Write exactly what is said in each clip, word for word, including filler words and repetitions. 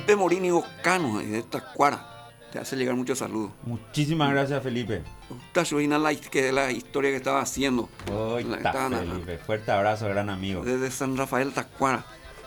Felipe Morini Ocano, de Tacuara. Te hace llegar muchos saludos. Muchísimas gracias, Felipe. Está subiendo la, que la historia que estaba haciendo. Hoy La- está, estaban- Felipe. Fuerte abrazo, gran amigo. Desde San Rafael Tacuara.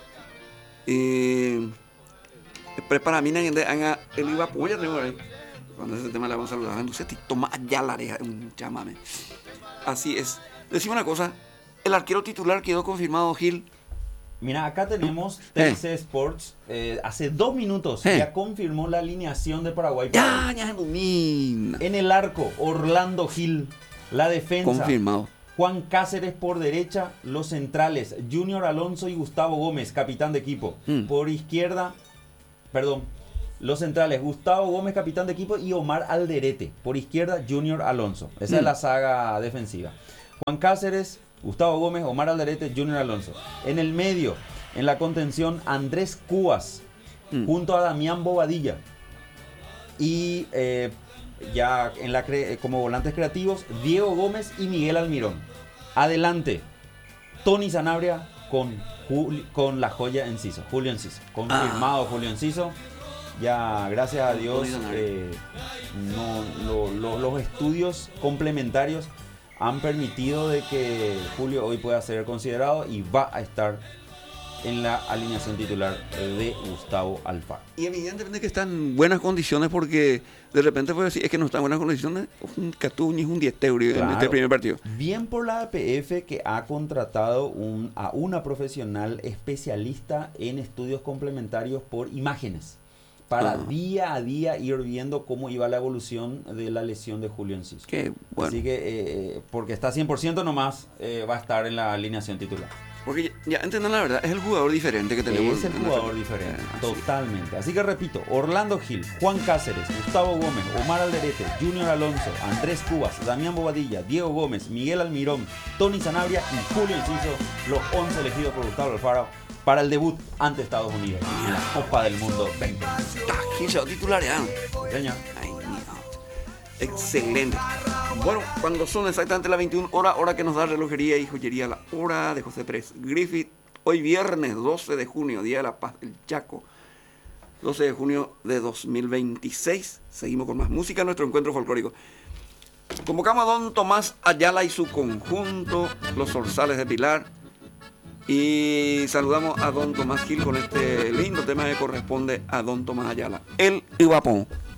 Eh, prepara mí, él iba a apoyar ahí. Cuando ese tema le vamos a saludar. Entonces, te toma allá la areja, un chamame. Así es. Decime una cosa. El arquero titular quedó confirmado, Gil. Mira, acá tenemos T C Sports. Eh, hace dos minutos Eh. ya confirmó la alineación de Paraguay. para Ya, hoy. ya, domina. En el arco, Orlando Gil. La defensa, Confirmado. Juan Cáceres por derecha. Los centrales, Junior Alonso y Gustavo Gómez, capitán de equipo. Mm. Por izquierda, perdón, los centrales, Gustavo Gómez, capitán de equipo, y Omar Alderete. Por izquierda, Junior Alonso. Esa Mm. es la saga defensiva. Juan Cáceres, Gustavo Gómez, Omar Alderete, Junior Alonso. En el medio, en la contención, Andrés Cubas, Mm. junto a Damián Bobadilla. Y eh, ya en la cre- como volantes creativos, Diego Gómez y Miguel Almirón. Adelante, Tony Sanabria con, Juli- con la joya Enciso, Julio Enciso. Confirmado Julio Enciso. Ya, gracias a Dios, Tony Sanabria. eh, no, lo- lo- los estudios complementarios han permitido de que Julio hoy pueda ser considerado y va a estar en la alineación titular de Gustavo Alfaro. Y evidentemente que está en buenas condiciones porque de repente puede decir, es que no está en buenas condiciones, un Catuñi es un diez en Claro. este primer partido. Bien por la A P F, que ha contratado un- a una profesional especialista en estudios complementarios por imágenes, para Ah. día a día ir viendo cómo iba la evolución de la lesión de Julio Enciso. Qué bueno. Así que, eh, porque está cien por ciento nomás, eh, va a estar en la alineación titular. Porque ya, ya entiendan la verdad, es el jugador diferente que tenemos. Es el en jugador nuestro- diferente, Eh, así. totalmente. Así que repito, Orlando Gil, Juan Cáceres, Gustavo Gómez, Omar Alderete, Junior Alonso, Andrés Cubas, Damián Bobadilla, Diego Gómez, Miguel Almirón, Tony Sanabria y Julio Enciso, los once elegidos por Gustavo Alfaro para el debut ante Estados Unidos en la Copa del Mundo veinte. Está, Gil se va a titularear. Señor. Ay, mira. Excelente. Bueno, cuando son exactamente las veintiuna horas, hora que nos da relojería y joyería, la hora de José Pérez Griffith. Hoy viernes doce de junio, Día de la Paz del Chaco. doce de junio de dos mil veintiséis. Seguimos con más música en nuestro encuentro folclórico. Convocamos a don Tomás Ayala y su conjunto, Los Zorzales de Pilar. Y saludamos a don Tomás Gil con este lindo tema que corresponde a don Tomás Ayala, el Ibapón.